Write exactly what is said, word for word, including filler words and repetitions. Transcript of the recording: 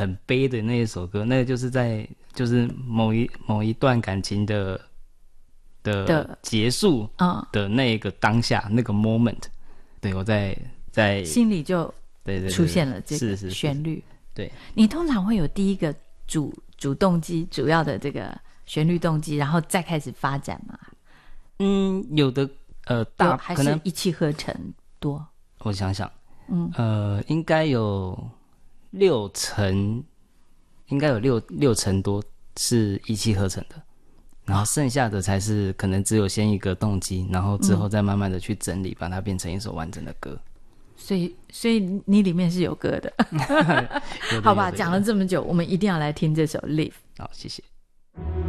很悲的那一首歌，那个就是在就是某一某一段感情的的结束的那个当下、嗯、那个 moment， 对，我在在心里就出现了这个是是旋律。 对， 你通常会有第一个主主动机，主要的这个旋律动机，然后再开始发展吗？ 嗯，有的呃大还是一气呵成多？ 我想想， 嗯呃，应该有六成，应该有六六成多是一气呵成的，然后剩下的才是可能只有先一个动机，然后之后再慢慢的去整理，嗯、把它变成一首完整的歌。 所以，所以你里面是有歌的，好吧？讲了这么久，我们一定要来听这首《Live》。 好，谢谢。